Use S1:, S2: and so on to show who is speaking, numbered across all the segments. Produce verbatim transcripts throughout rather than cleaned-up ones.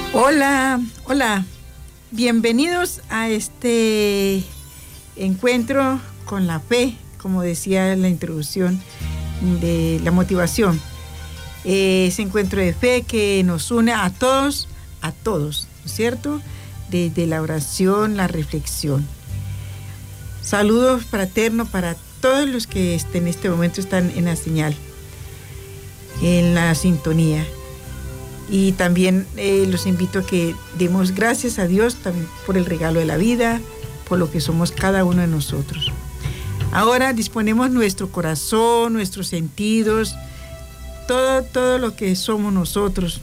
S1: Hola, hola, bienvenidos a este encuentro con la fe, como decía en la introducción de la motivación. Ese encuentro de fe que nos une a todos, a todos, ¿no es cierto? Desde la oración, la reflexión. Saludos fraternos para todos los que en este momento están en la señal, en la sintonía. Y también eh, los invito a que demos gracias a Dios también por el regalo de la vida, por lo que somos cada uno de nosotros. Ahora disponemos nuestro corazón, nuestros sentidos, todo, todo lo que somos nosotros.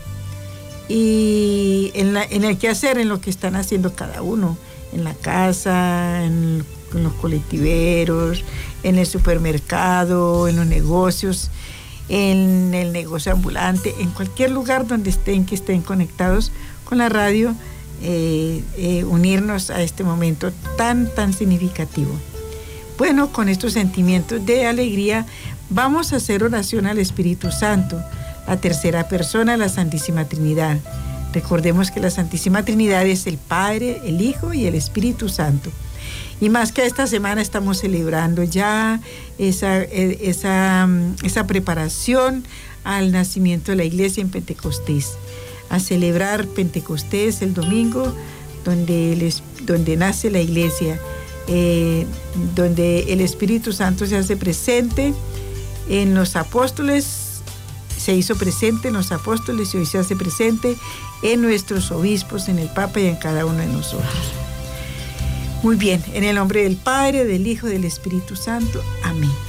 S1: Y en, la, en el quehacer, en lo que están haciendo cada uno, en la casa, en, en los colectiveros, en el supermercado, en los negocios, en el negocio ambulante, en cualquier lugar donde estén, que estén conectados con la radio, eh, eh, unirnos a este momento tan, tan significativo. Bueno, con estos sentimientos de alegría, vamos a hacer oración al Espíritu Santo, la tercera persona de la Santísima Trinidad. Recordemos que la Santísima Trinidad es el Padre, el Hijo y el Espíritu Santo. Y más que esta semana estamos celebrando ya esa, esa, esa preparación al nacimiento de la iglesia en Pentecostés. A celebrar Pentecostés el domingo, donde, les, donde nace la iglesia, eh, donde el Espíritu Santo se hace presente en los apóstoles, se hizo presente en los apóstoles y hoy se hace presente en nuestros obispos, en el Papa y en cada uno de nosotros. Muy bien, en el nombre del Padre, del Hijo y del Espíritu Santo. Amén.